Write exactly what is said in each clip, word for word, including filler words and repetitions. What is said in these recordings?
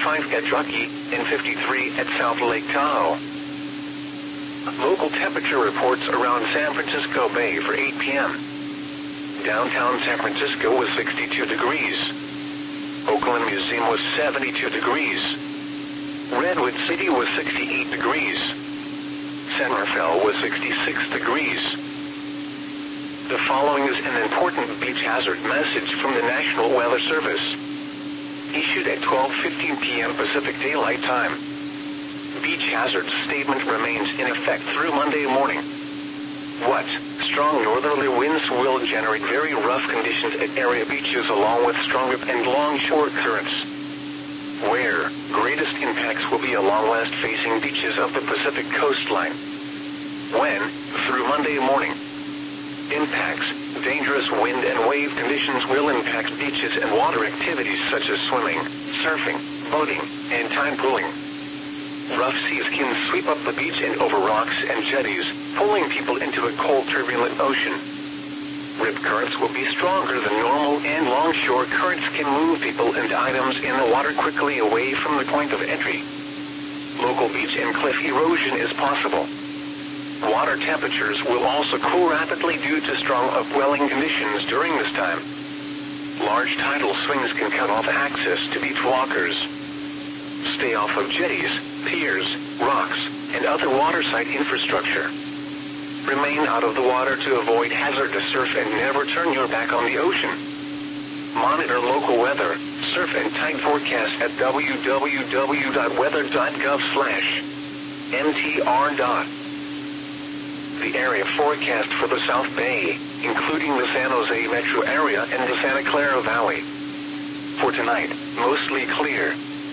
fifty-five at Truckee, and fifty-three at South Lake Tahoe. Local temperature reports around San Francisco Bay for eight p m Downtown San Francisco was sixty-two degrees. Oakland Museum was seventy-two degrees. Redwood City was sixty-eight degrees. San Rafael was sixty-six degrees. The following is an important beach hazard message from the National Weather Service. Issued at twelve fifteen p m Pacific Daylight Time. Beach hazard statement remains in effect through Monday morning. What? Strong northerly winds will generate very rough conditions at area beaches along with stronger and long-shore currents. Where? Greatest impacts will be along west-facing beaches of the Pacific coastline. When? Through Monday morning. Impacts. Dangerous wind and wave conditions will impact beaches and water activities such as swimming, surfing, boating, and tide pooling. Rough seas can sweep up the beach and over rocks and jetties, pulling people into a cold, turbulent ocean. Rip currents will be stronger than normal, and longshore currents can move people and items in the water quickly away from the point of entry. Local beach and cliff erosion is possible. Water temperatures will also cool rapidly due to strong upwelling conditions during this time. Large tidal swings can cut off access to beach walkers. Stay off of jetties, piers, rocks, and other waterside infrastructure. Remain out of the water to avoid hazardous surf and never turn your back on the ocean. Monitor local weather, surf and tide forecast at w w w dot weather dot gov slash m t r. The area forecast for the South Bay, including the San Jose metro area and the Santa Clara Valley. For tonight, mostly clear.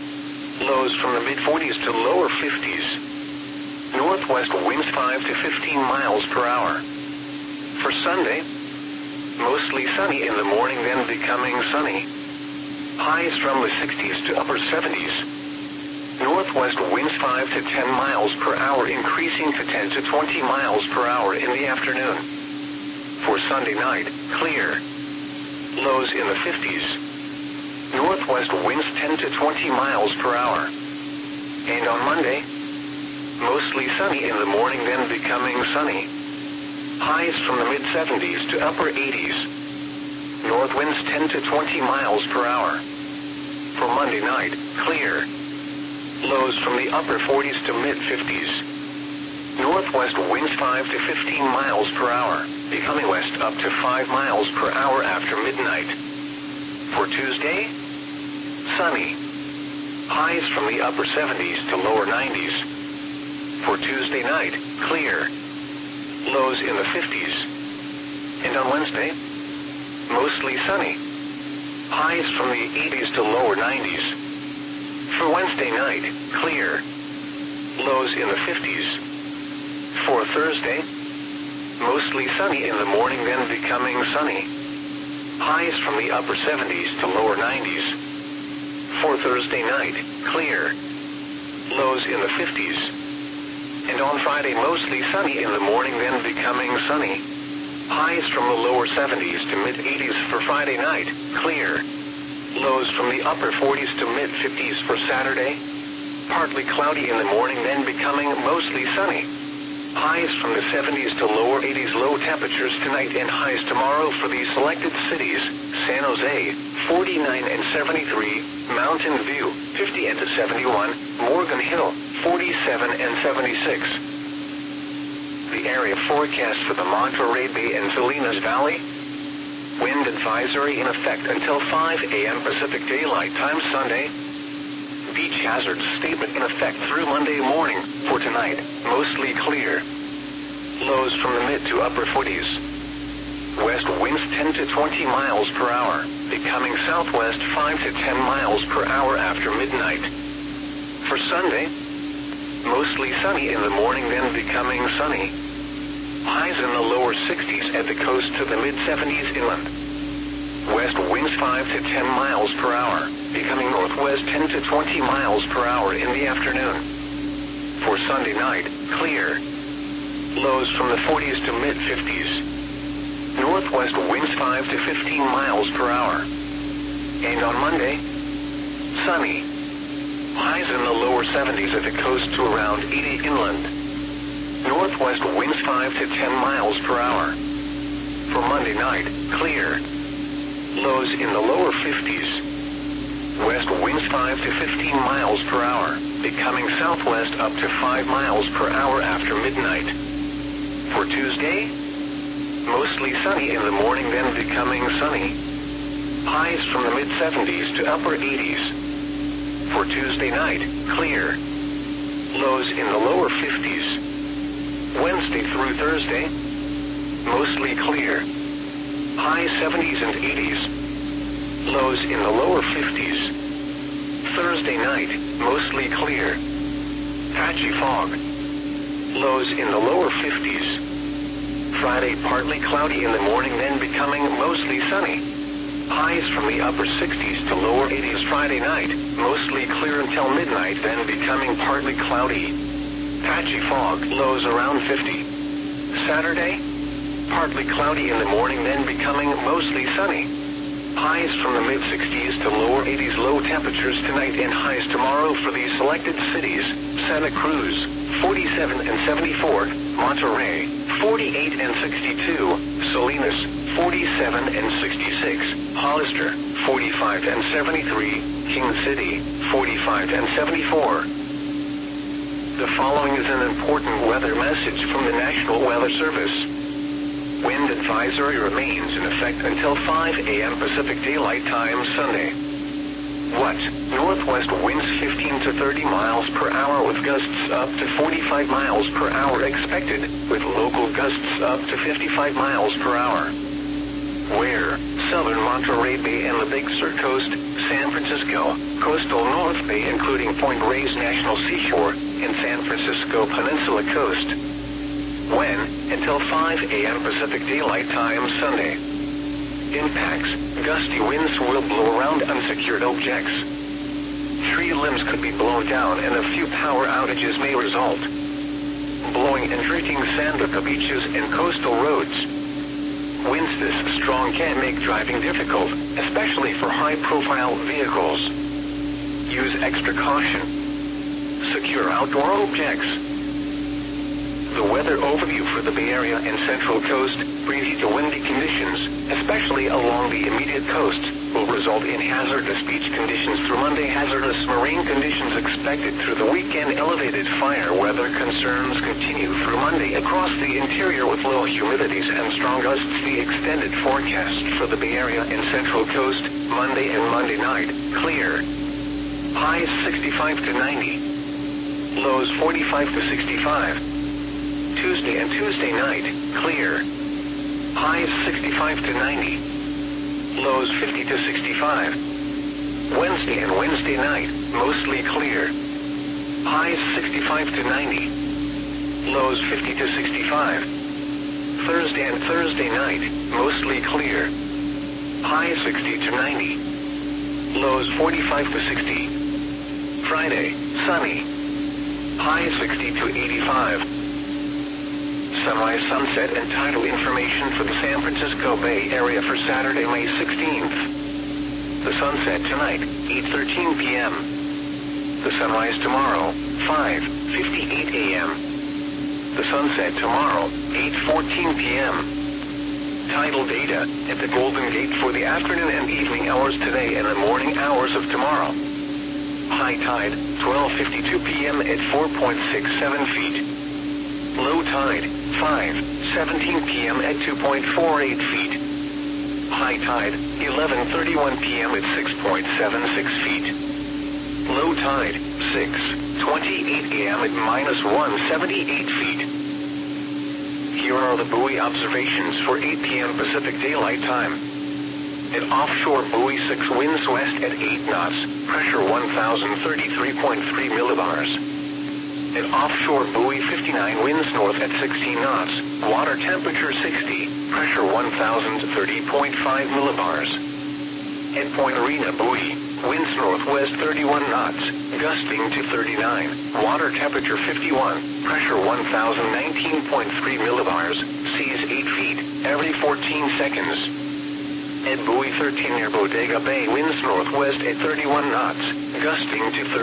Lows from the mid forties to lower fifties. Northwest winds five to fifteen miles per hour. For Sunday, mostly sunny in the morning, then becoming sunny. Highs from the sixties to upper seventies. Northwest winds five to ten miles per hour, increasing to ten to twenty miles per hour in the afternoon. For Sunday night, clear. Lows in the fifties. Northwest winds ten to twenty miles per hour. And on Monday, mostly sunny in the morning, then becoming sunny. Highs from the mid seventies to upper eighties. North winds ten to twenty miles per hour. For Monday night, clear. Lows from the upper forties to mid fifties. Northwest winds five to fifteen miles per hour, becoming west up to five miles per hour after midnight. For Tuesday, sunny. Highs from the upper seventies to lower nineties. For Tuesday night, clear. Lows in the fifties. And on Wednesday, mostly sunny. Highs from the eighties to lower nineties. For Wednesday night, clear. Lows in the fifties. For Thursday, mostly sunny in the morning, then becoming sunny. Highs from the upper seventies to lower nineties. For Thursday night, clear. Lows in the fifties. And on Friday, mostly sunny in the morning, then becoming sunny. Highs from the lower seventies to mid eighties for Friday night, clear. Lows from the upper forties to mid fifties for Saturday. Partly cloudy in the morning, then becoming mostly sunny. Highs from the seventies to lower eighties. Low temperatures tonight and highs tomorrow for these selected cities: San Jose, forty-nine and seventy-three, Mountain View, fifty and seventy-one, Morgan Hill, forty-seven and seventy-six. The area forecast for the Monterey Bay and Salinas Valley. Wind advisory in effect until five a m Pacific Daylight Time Sunday. Beach hazard statement in effect through Monday morning. For tonight, mostly clear. Lows from the mid to upper forties. West winds ten to twenty miles per hour, becoming southwest five to ten miles per hour after midnight. For Sunday, mostly sunny in the morning, then becoming sunny. Highs in the lower sixties at the coast to the mid seventies inland. West winds five to ten miles per hour, becoming northwest ten to twenty miles per hour in the afternoon. For Sunday night, clear. Lows from the forties to mid fifties. Northwest winds five to fifteen miles per hour. And on Monday, sunny. lower seventies at the coast to around eighty inland. Northwest winds five to ten miles per hour. For Monday night, clear. Lows in the lower fifties. West winds five to fifteen miles per hour, becoming southwest up to five miles per hour after midnight. For Tuesday, mostly sunny in the morning, then becoming sunny. Highs from the mid seventies to upper eighties. For Tuesday night, clear. Lows in the lower fifties. Wednesday through Thursday, mostly clear. High seventies and eighties. Lows in the lower fifties. Thursday night, mostly clear. Patchy fog. Lows in the lower fifties. Friday partly cloudy in the morning, then becoming mostly sunny. Highs from the upper sixties to lower eighties Friday night, mostly clear until midnight, then becoming partly cloudy. Patchy fog, lows around fifty. Saturday, partly cloudy in the morning, then becoming mostly sunny. Highs from the mid sixties to lower eighties, low temperatures tonight and highs tomorrow for these selected cities: Santa Cruz, forty-seven and seventy-four, Monterey, forty-eight and sixty-two, Salinas, forty-seven and sixty-six, Hollister, forty-five and seventy-three, King City, forty-five and seventy-four. The following is an important weather message from the National Weather Service. Wind advisory remains in effect until five a m Pacific Daylight Time Sunday. What? Northwest winds fifteen to thirty miles per hour with gusts up to forty-five miles per hour expected, with local gusts up to fifty-five miles per hour. Where? Southern Monterey Bay and the Big Sur Coast, San Francisco, coastal North Bay including Point Reyes National Seashore, and San Francisco Peninsula Coast. When? Until five a m Pacific Daylight Time Sunday. Impacts: gusty winds will blow around unsecured objects. Tree limbs could be blown down and a few power outages may result. Blowing and drifting sand at the beaches and coastal roads. Winds this strong can make driving difficult, especially for high-profile vehicles. Use extra caution. Secure outdoor objects. The weather overview for the Bay Area and Central Coast: breezy to windy conditions, especially along the immediate coast, will result in hazardous beach conditions through Monday. Hazardous marine conditions expected through the weekend. Elevated fire weather concerns continue through Monday across the interior with low humidities and strong gusts. The extended forecast for the Bay Area and Central Coast: Monday and Monday night, clear. Highs sixty-five to ninety. Lows forty-five to sixty-five. Tuesday and Tuesday night, clear. Highs sixty-five to ninety. Lows fifty to sixty-five. Wednesday and Wednesday night, mostly clear. Highs sixty-five to ninety. Lows fifty to sixty-five. Thursday and Thursday night, mostly clear. Highs sixty to ninety. Lows forty-five to sixty. Friday, sunny. Highs sixty to eighty-five. Sunrise, sunset, and tidal information for the San Francisco Bay Area for Saturday, May sixteenth. The sunset tonight, eight thirteen p m The sunrise tomorrow, five fifty-eight a m The sunset tomorrow, eight fourteen p m Tidal data at the Golden Gate for the afternoon and evening hours today and the morning hours of tomorrow. High tide, twelve fifty-two p m at four point six seven feet. Low tide, five seventeen p m at two point four eight feet. High tide, eleven thirty-one p m at six point seven six feet. Low tide, six twenty-eight a m at minus one seventy-eight feet. Here are the buoy observations for eight p m Pacific Daylight Time. At offshore buoy six, winds west at eight knots, pressure one thousand thirty-three point three millibars. At offshore buoy fifty-nine, winds north at sixteen knots, water temperature sixty, pressure one thousand thirty point five millibars. At Point Arena buoy, winds northwest thirty-one knots, gusting to thirty-nine, water temperature fifty-one, pressure one thousand nineteen point three millibars, seas eight feet, every fourteen seconds. At buoy thirteen near Bodega Bay, winds northwest at thirty-one knots, gusting to thirty.